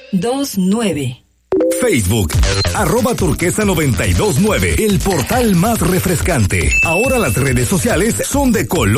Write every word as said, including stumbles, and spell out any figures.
nueve. Facebook, arroba turquesa noventa y dos nueve, el portal más refrescante. Ahora las redes sociales son de color.